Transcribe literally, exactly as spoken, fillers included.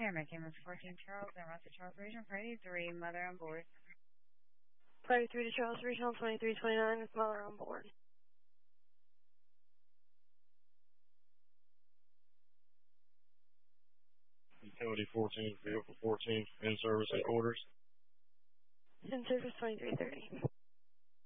Air making this fourteen Charles and Russell Charles Region, Friday three, mother on board. Friday three to Charles Regional, twenty-three twenty-nine with mother on board. Utility fourteen, vehicle fourteen, in service and orders. In service twenty-three thirty.